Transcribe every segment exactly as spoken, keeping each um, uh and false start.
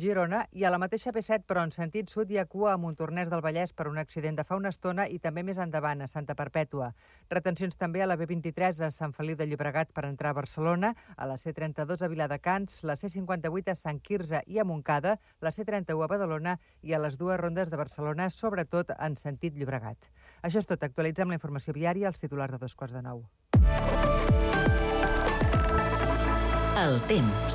Girona, i a la mateixa B set, però en sentit sud, hi ha cua a Montornès del Vallès per un accident de fa una estona i també més endavant, a Santa Perpètua. Retencions també a la B vint-i-tres a Sant Feliu de Llobregat per entrar a Barcelona, a la C trenta-dos a Viladecans, la C cinquanta-vuit a Sant Quirze i a Montcada, la C trenta-u a Badalona i a les dues rondes de Barcelona, sobretot en sentit Llobregat. Això és tot. Actualitzem la informació viària als titulars de dos quarts de nou. El temps.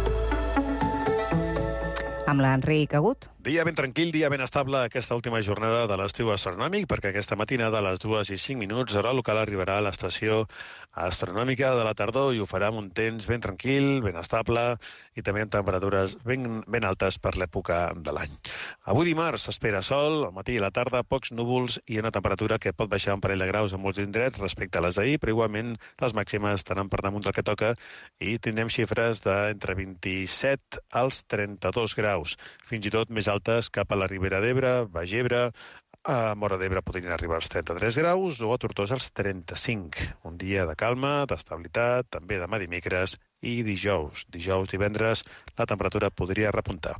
Amb l'Enric Agut. Dia ben tranquil, dia ben estable aquesta última jornada de l'estiu astronòmic, perquè aquesta matinada a les dues i cinc minuts hora local arribarà a l'estació astronòmica de la tardor i ho farà amb un temps ben tranquil, ben estable i també amb temperatures ben, ben altes per l'època de l'any. Avui dimarts s'espera sol, al matí i a la tarda pocs núvols i una temperatura que pot baixar un parell de graus en molts indrets respecte a les d'ahir, però igualment les màximes estaran per damunt del que toca i tindrem xifres d'entre vint-i-set als trenta-dos graus, fins i tot més altes cap a la Ribera d'Ebre, Baix Ebre, a Móra d'Ebre podrien arribar als trenta-tres graus o a Tortosa als trenta-cinc. Un dia de calma, d'estabilitat, també demà dimecres i dijous. Dijous, divendres, la temperatura podria repuntar.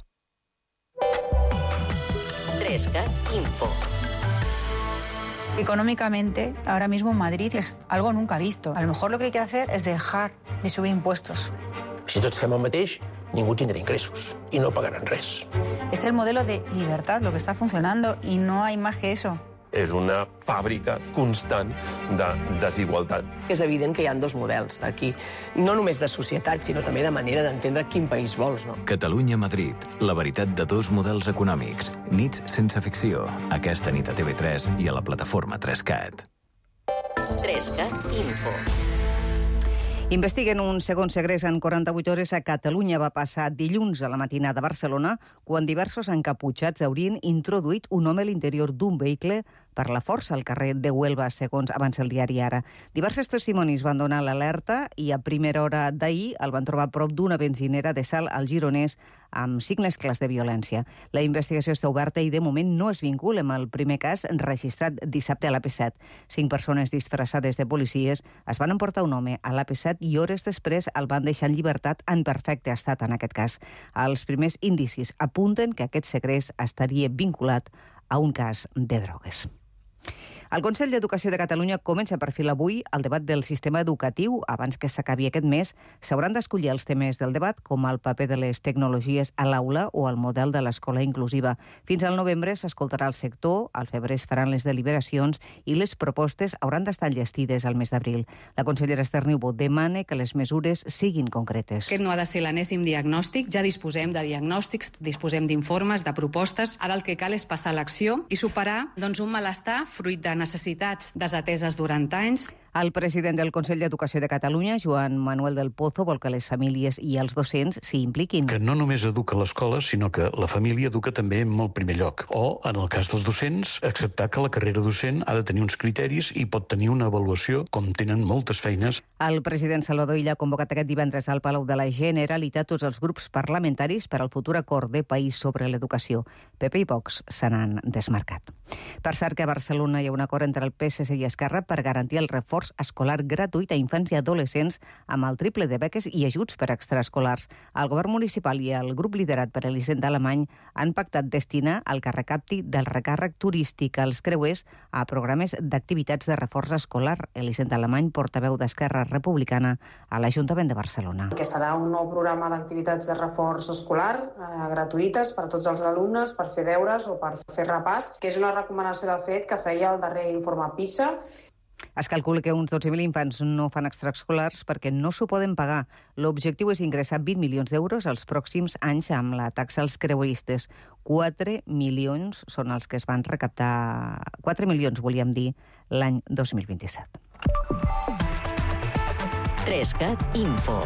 Trescat Info. Económicamente, ahora mismo Madrid es algo nunca visto. A lo mejor lo que hay que hacer es dejar de subir impuestos. Si tots fem el mateix, ningú tindrà ingressos i no pagaran res. Es el modelo de libertad lo que está funcionando y no hay más que eso. És una fàbrica constant de desigualtat. És evident que hi ha dos models aquí, no només de societat, sinó també de manera d'entendre quin país vols, no? Catalunya-Madrid, la veritat de dos models econòmics. Nits sense ficció, aquesta nit a T V tres i a la plataforma Trescat. Trescat Info. Investiguen un segon segrest en quaranta-vuit hores a Catalunya. Va passar dilluns a la matinada a Barcelona, quan diversos encaputxats haurien introduït un home a l'interior d'un vehicle per la força al carrer de Huelva, segons avança el diari Ara. Diversos testimonis van donar l'alerta i a primera hora d'ahir el van trobar a prop d'una benzinera de Salt al Gironès amb signes clars de violència. La investigació està oberta i de moment no es vincula amb el primer cas registrat dissabte a l'A P set. Cinc persones disfressades de policies es van emportar un home a l'A P set i hores després el van deixar en llibertat en perfecte estat en aquest cas. Els primers indicis apunten que aquest segrest estaria vinculat a un cas de drogues. El Consell d'Educació de Catalunya comença per fi avui el debat del sistema educatiu. Abans que s'acabi aquest mes, s'hauran d'escollir els temes del debat, com el paper de les tecnologies a l'aula o el model de l'escola inclusiva. Fins al novembre s'escoltarà el sector, al febrer es faran les deliberacions i les propostes hauran d'estar enllestides al mes d'abril. La consellera Esther Niubó demana que les mesures siguin concretes. Aquest no ha de ser l'enèsim diagnòstic. Ja disposem de diagnòstics, disposem d'informes, de propostes. Ara el que cal és passar a l'acció i superar doncs, un malestar fruit de necessitats desateses durant anys. El president del Consell d'Educació de Catalunya, Joan Manuel del Pozo, vol que les famílies i els docents s'hi impliquin. Que no només educa l'escola, sinó que la família educa també en el primer lloc. O, en el cas dels docents, acceptar que la carrera docent ha de tenir uns criteris i pot tenir una avaluació, com tenen moltes feines. El president Salvador Illa ha convocat aquest divendres al Palau de la Generalitat tots els grups parlamentaris per al futur acord de país sobre l'educació. P P i Vox se n'han desmarcat. Per cert que a Barcelona hi ha un acord entre el P S C i Esquerra per garantir el reforç escolar gratuït a infants i adolescents amb el triple de beques i ajuts per extraescolars. El govern municipal i el grup liderat per Elisenda Alemany han pactat destinar el que recapti del recàrrec turístic als creuers a programes d'activitats de reforç escolar. Elisenda Alemany, portaveu d'Esquerra Republicana a l'Ajuntament de Barcelona. Que serà un nou programa d'activitats de reforç escolar eh, gratuïtes per a tots els alumnes per fer deures o per fer repàs, que és una recomanació de fet que feia el darrer informe PISA. Es calcula que uns dotze mil infants no fan extraescolars perquè no s'ho poden pagar. L'objectiu és ingressar vint milions d'euros els pròxims anys amb la taxa als creueristes. quatre milions són els que es van recaptar... quatre milions, volíem dir, l'any dos mil vint-i-set. Trescat Info.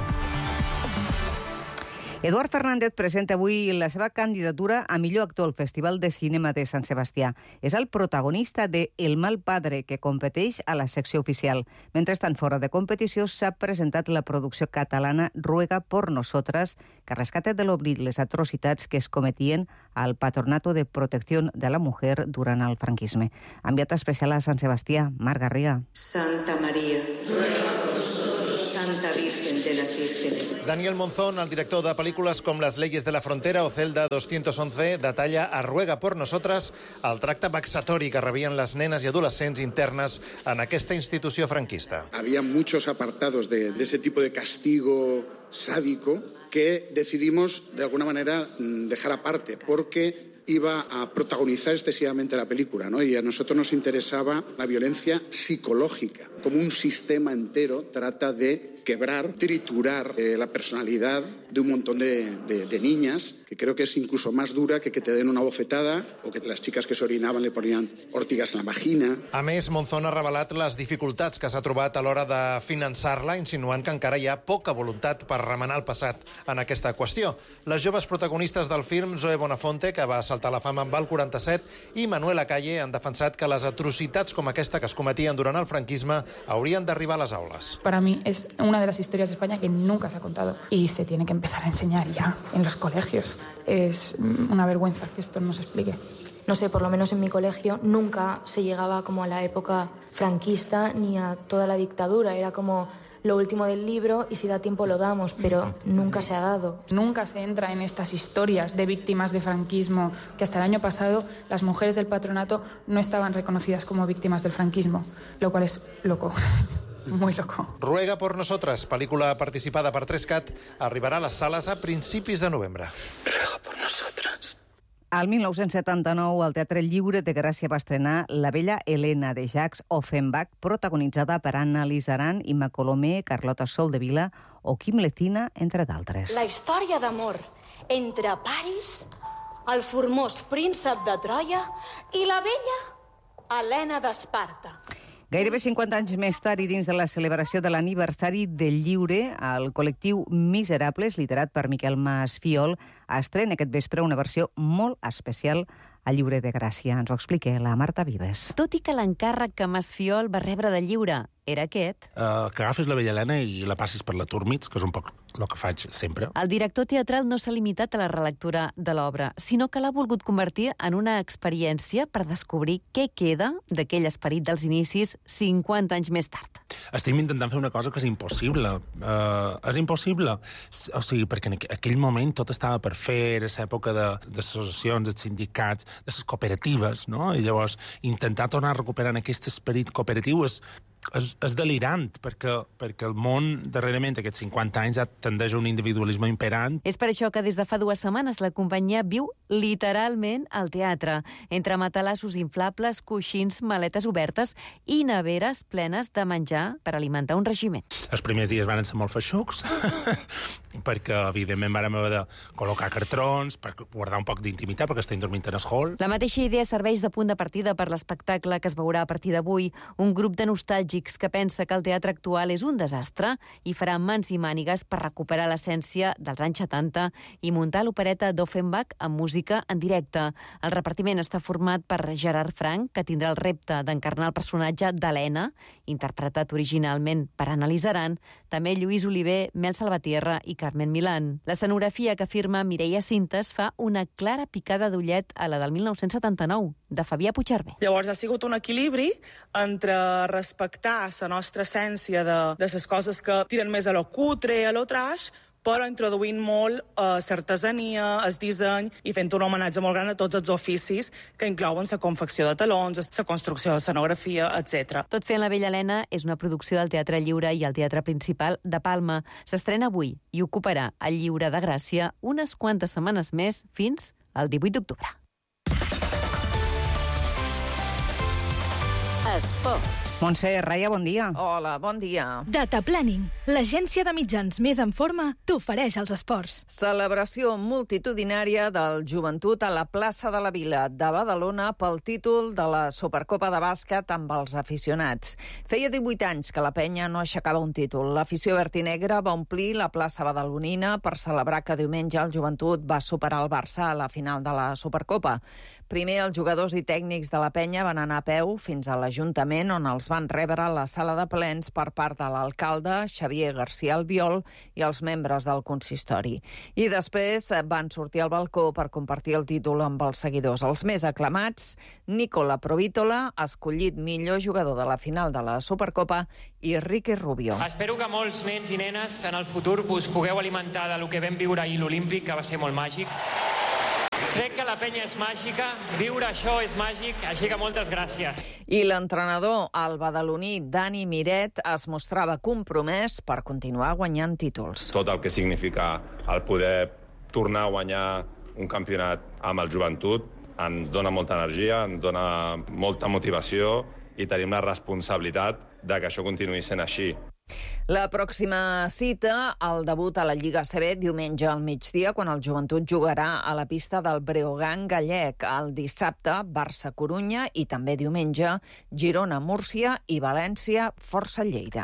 Eduard Fernández presenta avui la seva candidatura a millor actor al Festival de Cinema de Sant Sebastià. És el protagonista de El mal padre, que competeix a la secció oficial. Mentrestant, fora de competició, s'ha presentat la producció catalana Ruega por Nosotras, que rescata de l'oblit les atrocitats que es cometien al Patronato de Protección de la Mujer durant el franquisme. Enviat especial a Sant Sebastià, Marc Garriga. Santa Maria, ruega por nosotros. Santa Virgen Virgen de las Vírgenes. Daniel Monzón, el director de pel·lícules com Les leyes de la frontera o Celda doscientos once, detalla a Ruega por nosotras el tracte vexatori que rebien les nenes i adolescents internes en aquesta institució franquista. Había muchos apartados de, de ese tipo de castigo sádico que decidimos, de alguna manera, dejar aparte, porque iba a protagonizar excesivamente la película, ¿no? Y a nosotros nos interesaba la violencia psicológica, como un sistema entero trata de quebrar, triturar eh, la personalidad de un montón de, de, de niñas, que creo que es incluso más dura que que te den una bofetada o que las chicas que se orinaban le ponían ortigas en la vagina. A més, Monzón ha revelat les dificultats que s'ha trobat a l'hora de finançar-la, insinuant que encara hi ha poca voluntat per remenar el passat en aquesta qüestió. Les joves protagonistes del film, Zoe Bonafonte, que va saltar a la fama amb el quaranta-set, i Manuela Calle han defensat que les atrocitats com aquesta que es cometien durant el franquisme haurien d'arribar a les aules. Para mí es una de las historias de España que nunca se ha contado y se tiene que empezar a enseñar ya en los colegios. Es una vergüenza que esto no se explique. No sé, por lo menos en mi colegio nunca se llegaba como a la época franquista ni a toda la dictadura. Era como lo último del libro y si da tiempo lo damos, pero nunca se ha dado. Nunca se entra en estas historias de víctimas de franquismo, que hasta el año pasado las mujeres del patronato no estaban reconocidas como víctimas del franquismo, lo cual es loco. Muy loco. Ruega por nosotras, pel·lícula participada per Trescat, arribarà a les sales a principis de novembre. Ruega por nosotras. Al mil nou-cents setanta-nou, el Teatre Lliure de Gràcia va estrenar La bella Helena de Jacques Offenbach, protagonitzada per Anna Lizaran, Imma Colomé, Carlota Soldevila o Quim Lecina, entre d'altres. La història d'amor entre Paris, el formós príncep de Troia i la bella Helena d'Esparta. Gairebé cinquanta anys més tard i dins de la celebració de l'aniversari del Lliure, el col·lectiu Miserables, liderat per Miquel Masfiol, estrena aquest vespre una versió molt especial al Lliure de Gràcia. Ens ho explica la Marta Vives. Tot i que l'encàrrec que Masfiol va rebre del Lliure era aquest... Uh, que agafis la bella Helena i la passis per la Turmits, que és un poc el que faig sempre. El director teatral no s'ha limitat a la relectura de l'obra, sinó que l'ha volgut convertir en una experiència per descobrir què queda d'aquell esperit dels inicis cinquanta anys més tard. Estem intentant fer una cosa que és impossible. Uh, és impossible. O sigui, perquè en aquell moment tot estava per fer, és època d'associacions, de, de sindicats, de les cooperatives, no? I llavors intentar tornar a recuperar aquest esperit cooperatiu és, és, és delirant, perquè, perquè el món, darrerament, aquests cinquanta anys, tendeix a un individualisme imperant. És per això que des de fa dues setmanes la companyia viu literalment al teatre, entre matalassos inflables, coixins, maletes obertes i neveres plenes de menjar per alimentar un regiment. Els primers dies van ser molt feixucs, perquè, evidentment, vam haver de col·locar cartrons per guardar un poc d'intimitat, perquè estem dormint en el hall. La mateixa idea serveix de punt de partida per l'espectacle que es veurà a partir d'avui, un grup de nostàlgics que pensa que el teatre actual és un desastre i farà mans i mànigues per recuperar l'essència dels anys setanta i muntar l'opereta d'Offenbach amb música en directe. El repartiment està format per Gerard Frank, que tindrà el repte d'encarnar el personatge d'Helena, interpretat originalment per Anna Lizaran, també Lluís Oliver, Mel Salvatierra i Carmen Milán. L'escenografia que firma Mireia Cintes fa una clara picada d'ullet a la del mil nou-cents setanta-nou, de Fabià Puigcerver. Llavors ha sigut un equilibri entre respectar la nostra essència de, de les coses que tiren més a lo cutre, a lo trash, però introduint molt eh, l'artesania, el disseny i fent un homenatge molt gran a tots els oficis que inclouen la confecció de talons, la construcció de escenografia, etcètera. Tot fent la bella Helena és una producció del Teatre Lliure i el Teatre Principal de Palma. S'estrena avui i ocuparà el Lliure de Gràcia unes quantes setmanes més fins al divuit d'octubre. Esports. Montse Raia, bon dia. Hola, bon dia. Data Planning, l'agència de mitjans més en forma, t'ofereix els esports. Celebració multitudinària del Joventut a la plaça de la Vila de Badalona pel títol de la Supercopa de bàsquet amb els aficionats. Feia divuit anys que la penya no aixecava un títol. L'afició vertinegra va omplir la plaça badalonina per celebrar que diumenge el Joventut va superar el Barça a la final de la Supercopa. Primer, els jugadors i tècnics de la penya van anar a peu fins a l'Ajuntament, on els van rebre a la sala de plens per part de l'alcalde Xavier García Albiol i els membres del consistori. I després van sortir al balcó per compartir el títol amb els seguidors. Els més aclamats, Nicola Provítola, escollit millor jugador de la final de la Supercopa, i Ricky Rubio. Espero que molts nens i nenes en el futur us pugueu alimentar del que vam viure ahir a l'Olímpic, que va ser molt màgic. Crec que la penya és màgica, viure això és màgic, així que moltes gràcies. I l'entrenador, el badaloní Dani Miret, es mostrava compromès per continuar guanyant títols. Tot el que significa el poder tornar a guanyar un campionat amb el joventut ens dona molta energia, ens dona molta motivació i tenim la responsabilitat de que això continuï sent així. La pròxima cita, el debut a la Lliga A C B, diumenge al migdia, quan el Joventut jugarà a la pista del Breogán gallec. El dissabte, Barça-Corunya, i també diumenge, Girona-Múrcia i València-Força Lleida.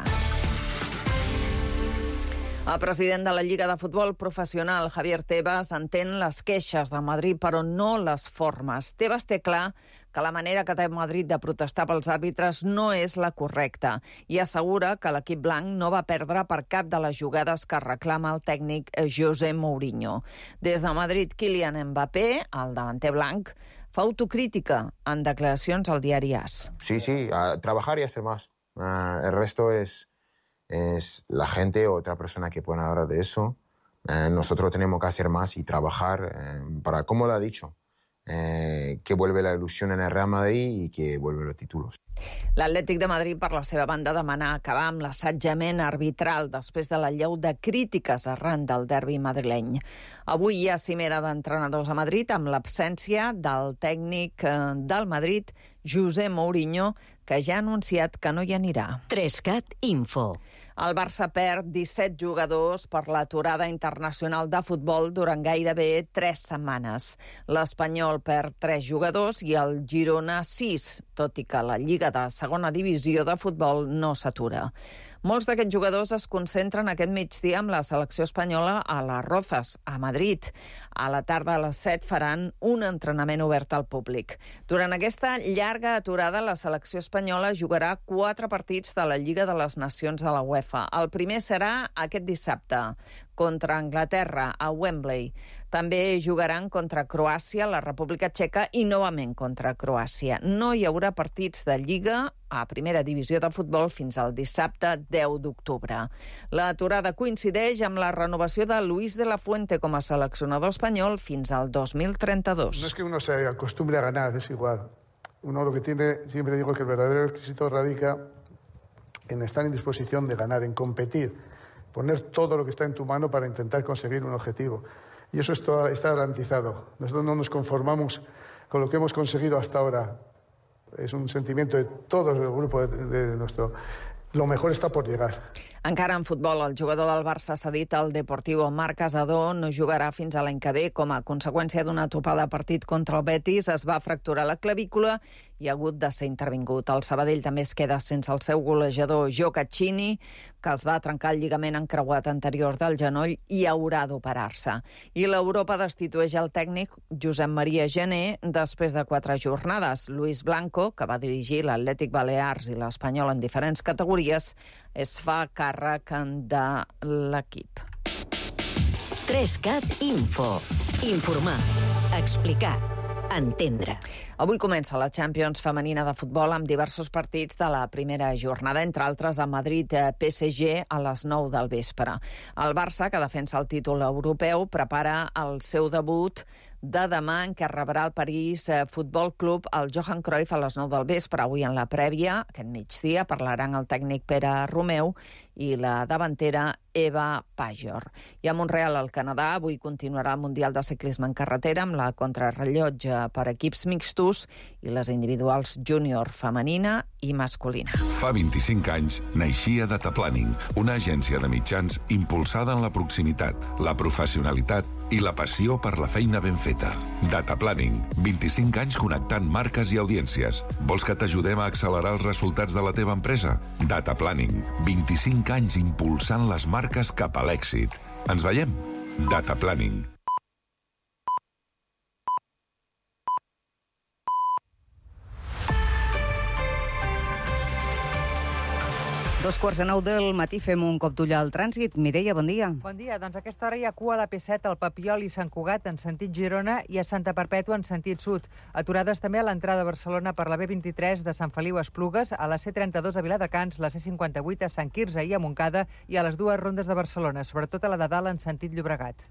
El president de la Lliga de Futbol Professional, Javier Tebas, entén les queixes de Madrid, però no les formes. Tebas té clar que la manera que té Madrid de protestar pels àrbitres no és la correcta i assegura que l'equip blanc no va perdre per cap de les jugades que reclama el tècnic José Mourinho. Des de Madrid, Kylian Mbappé, el davanter blanc, fa autocrítica en declaracions al diari AS. Sí, sí, a trabajar y hacer más. Uh, el resto es... es la gente o otra persona que pueden hablar de eso. Eh, nosotros tenemos que hacer más y trabajar eh, para, como lo ha dicho, eh, que vuelve la ilusión en el Real Madrid y que vuelven los títulos. L'Atlètic de Madrid, per la seva banda, demana acabar amb l'assetjament arbitral després de la llau de crítiques arran del derbi madrileny. Avui hi ha cimera d'entrenadors a Madrid amb l'absència del tècnic del Madrid, José Mourinho, que ja ha anunciat que no hi anirà. Trescat Info. El Barça perd disset jugadors per l'aturada internacional de futbol durant gairebé tres setmanes. L'Espanyol perd tres jugadors i el Girona sis, tot i que la Lliga de Segona Divisió de Futbol no s'atura. Molts d'aquests jugadors es concentren aquest migdia amb la selecció espanyola a les Rozas, a Madrid. A la tarda a les set faran un entrenament obert al públic. Durant aquesta llarga aturada, la selecció espanyola jugarà quatre partits de la Lliga de les Nacions de la UEFA. El primer serà aquest dissabte, contra Anglaterra, a Wembley. També jugaran contra Croàcia, la República Txeca i novament contra Croàcia. No hi haurà partits de Lliga a primera divisió de futbol fins al dissabte deu d'octubre. L'aturada coincideix amb la renovació de Luis de la Fuente com a seleccionador espanyol fins al dos mil trenta-dos. No es que uno se acostumbre a ganar, es igual. Uno lo que tiene, siempre digo que el verdadero éxito radica en estar en disposición de ganar, en competir, poner todo lo que está en tu mano para intentar conseguir un objetivo. Y eso está, está garantizado. Nosotros no nos conformamos con lo que hemos conseguido hasta ahora. Es un sentimiento de todo el grupo de, de nuestro... Lo mejor está por llegar. Encara en futbol, el jugador del Barça cedit al Deportivo Marc Casadó no jugarà fins a l'any que ve. Com a conseqüència d'una topada partit contra el Betis, es va fracturar la clavícula i ha hagut de ser intervingut. El Sabadell també es queda sense el seu golejador Gioacchini, que es va trencar el lligament encreuat anterior del genoll i haurà d'operar-se. I l'Europa destitueix el tècnic Josep Maria Gené després de quatre jornades. Luis Blanco, que va dirigir l'Atlètic Balears i l'Espanyol en diferents categories, es fa càrrec de l'equip. Trescat Info. Informar. Explicar. Entendre. Avui comença la Champions femenina de futbol amb diversos partits de la primera jornada, entre altres a Madrid P S G a les nou del vespre. El Barça, que defensa el títol europeu, prepara el seu debut de demà, en què rebrà el París Futbol Club al Johan Cruyff a les nou del vespre. Avui en la prèvia, aquest migdia, parlaran el tècnic Pere Romeu i la davantera Eva Pajor. I a Montreal, al Canadà, avui continuarà el Mundial de Ciclisme en Carretera amb la contrarrellotge per equips mixtos i les individuals júnior femenina i masculina. Fa vint-i-cinc anys naixia Data Planning, una agència de mitjans impulsada en la proximitat, la professionalitat i la passió per la feina ben feta. Data Planning, vint-i-cinc anys connectant marques i audiències. Vols que t'ajudem a accelerar els resultats de la teva empresa? Data Planning, vint-i-cinc anys impulsant les marques cap a l'èxit. Ens veiem? Data Planning. Dos quarts de nou del matí fem un cop d'ull al trànsit. Mireia, bon dia. Bon dia. Doncs a aquesta hora hi ha cua a la P set, al Papiol i Sant Cugat en sentit Girona i a Santa Perpètua en sentit sud. Aturades també a l'entrada a Barcelona per la B vint-i-tres de Sant Feliu a Esplugues, a la C trenta-dos a Viladecans, la C cinquanta-vuit a Sant Quirze i a Montcada i a les dues rondes de Barcelona, sobretot a la de dalt en sentit Llobregat.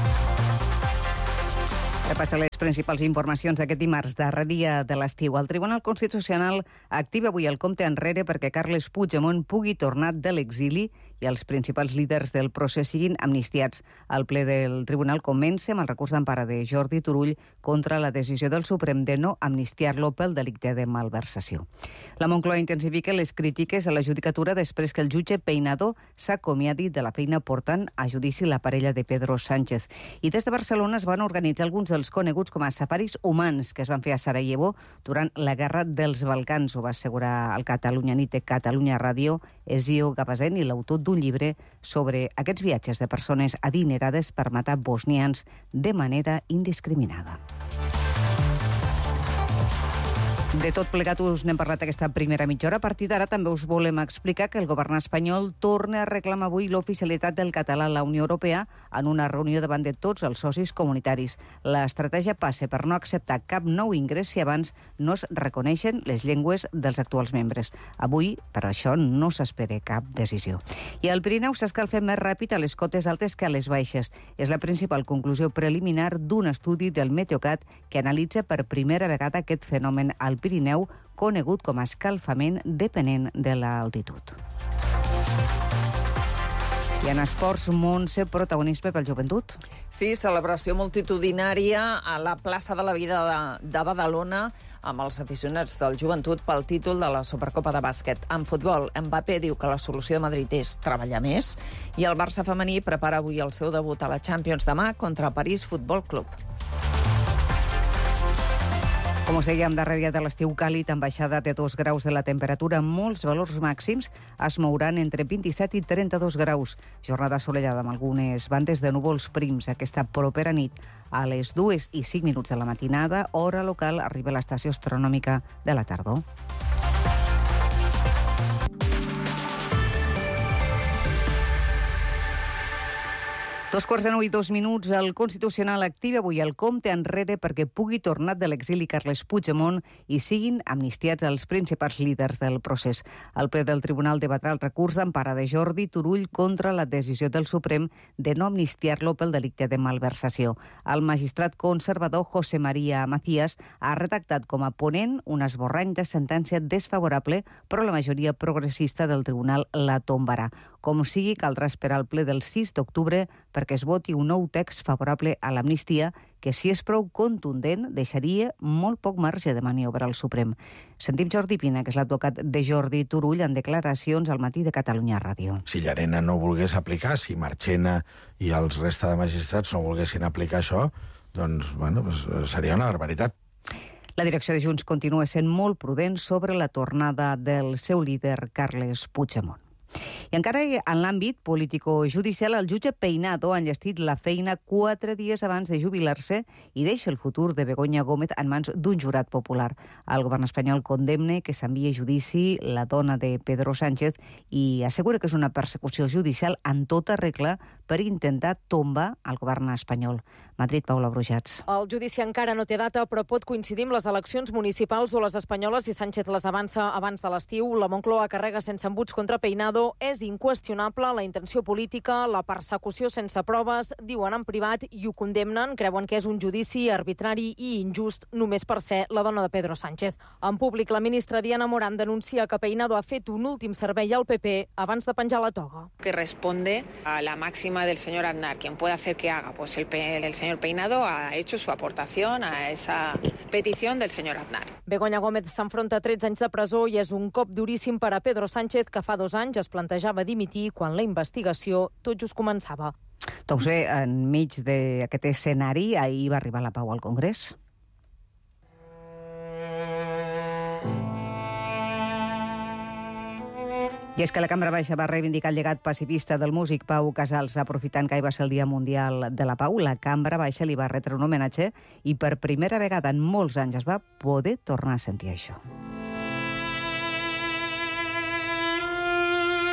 Repassa les principals informacions d'aquest dimarts, darrer dia de l'estiu. El Tribunal Constitucional activa avui el compte enrere perquè Carles Puigdemont pugui tornar de l'exili i els principals líders del procés siguin amnistiats. El ple del Tribunal comença amb el recurs d'empara de Jordi Turull contra la decisió del Suprem de no amnistiar-lo pel delicte de malversació. La Moncloa intensifica les crítiques a la judicatura després que el jutge Peinado s'acomiadi de la feina portant a judici la parella de Pedro Sánchez. I des de Barcelona es van organitzar alguns dels coneguts com a safaris humans que es van fer a Sarajevo durant la Guerra dels Balcans. Ho va assegurar el Catalunya Nit de Catalunya Ràdio, Ezio Gabazén, i l'autor d'un llibre sobre aquests viatges de persones adinerades per matar bosnians de manera indiscriminada. De tot plegat us n'hem parlat aquesta primera mitja hora. A partir d'ara també us volem explicar que el govern espanyol torna a reclamar avui l'oficialitat del català a la Unió Europea en una reunió davant de tots els socis comunitaris. L'estratègia passa per no acceptar cap nou ingrés si abans no es reconeixen les llengües dels actuals membres. Avui, per això, no s'espera cap decisió. I al Pirineu s'escalfa més ràpid a les cotes altes que a les baixes. És la principal conclusió preliminar d'un estudi del Meteocat que analitza per primera vegada aquest fenomen al Pirineu, conegut com a escalfament depenent de l'altitud. I en esports, Montse, protagonisme pel joventut. Sí, celebració multitudinària a la plaça de la Vida de, de Badalona amb els aficionats del joventut pel títol de la Supercopa de bàsquet. En futbol, Mbappé diu que la solució de Madrid és treballar més i el Barça femení prepara avui el seu debut a la Champions demà contra París Futbol Club. Com us dèiem, darrer dia de l'estiu càlid, amb baixada de dos graus de la temperatura, molts valors màxims es mouran entre vint-i-set i trenta-dos graus. Jornada assolellada amb algunes bandes de núvols prims. Aquesta propera nit, a les dues i cinc minuts de la matinada, hora local, arriba l'estació astronòmica de la tardor. Dos quarts de nou i dos minuts, el Constitucional activa avui el compte enrere perquè pugui tornar de l'exili Carles Puigdemont i siguin amnistiats els principals líders del procés. El ple del Tribunal debatrà el recurs d'empara de Jordi Turull contra la decisió del Suprem de no amnistiar-lo pel delicte de malversació. El magistrat conservador José María Macías ha redactat com a ponent un esborrany de sentència desfavorable, però la majoria progressista del Tribunal la tombarà. Com sigui, caldrà esperar el ple del sis d'octubre perquè es voti un nou text favorable a l'amnistia que, si és prou contundent, deixaria molt poc marge de maniobra al Suprem. Sentim Jordi Pina, que és l'advocat de Jordi Turull, en declaracions al Matí de Catalunya Ràdio. Si Llarena no volgués aplicar, si Marchena i els resta de magistrats no volguessin aplicar això, doncs bueno, seria una barbaritat. La direcció de Junts continua sent molt prudent sobre la tornada del seu líder, Carles Puigdemont. I encara en l'àmbit político-judicial, el jutge Peinado ha enllestit la feina quatre dies abans de jubilar-se i deixa el futur de Begoña Gómez en mans d'un jurat popular. El govern espanyol condemna que s'envia a judici la dona de Pedro Sánchez i assegura que és una persecució judicial en tota regla per intentar tombar el govern espanyol. Madrid, Paula Brujats. El judici encara no té data, però pot coincidir amb les eleccions municipals o les espanyoles si Sánchez les avança abans de l'estiu. La Moncloa carrega sense embuts contra Peinado. És inqüestionable la intenció política, la persecució sense proves, diuen en privat i ho condemnen. Creuen que és un judici arbitrari i injust només per ser la dona de Pedro Sánchez. En públic, la ministra Diana Morán denuncia que Peinado ha fet un últim servei al P P abans de penjar la toga. Que responde a la máxima del señor Aznar. Quien puede hacer que haga, pues el, el señor Peinado ha hecho su aportación a esa petición del señor Aznar. Begoña Gómez s'enfronta a tretze anys de presó i és un cop duríssim per a Pedro Sánchez, que fa dos anys es plantejava dimitir quan la investigació tot just començava. Doncs bé, enmig d'aquest escenari, ahir va arribar la pau al Congrés. I és que la Cambra Baixa va reivindicar el llegat pacifista del músic Pau Casals, aprofitant que ahir va ser el Dia Mundial de la Pau. La Cambra Baixa li va retre un homenatge i per primera vegada en molts anys es va poder tornar a sentir això.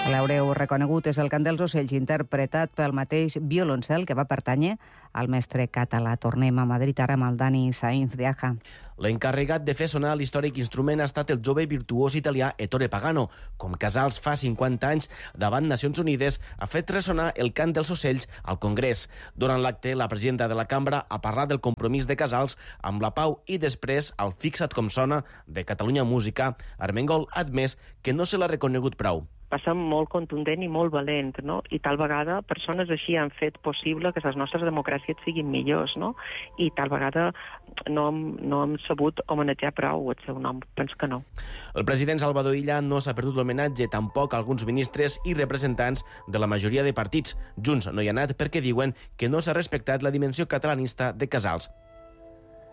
L'haureu reconegut, és el cant dels ocells interpretat pel mateix violoncel que va pertànyer al mestre català. Tornem a Madrid ara amb el Dani Sainz de Aja. L'encarregat de fer sonar l'històric instrument ha estat el jove virtuós italià Ettore Pagano. Com Casals fa cinquanta anys, davant Nacions Unides, ha fet ressonar el cant dels ocells al Congrés. Durant l'acte, la presidenta de la cambra ha parlat del compromís de Casals amb la pau i després, al Fixa't com sona de Catalunya Música, Armengol ha admès que no se l'ha reconegut prou. Va ser molt contundent i molt valent, no? I tal vegada persones així han fet possible que les nostres democràcies siguin millors, no? I tal vegada no hem, no hem sabut homenatjar prou el seu nom. Penso que no. El president Salvador Illa no s'ha perdut l'homenatge, tampoc alguns ministres i representants de la majoria de partits. Junts no hi ha anat perquè diuen que no s'ha respectat la dimensió catalanista de Casals.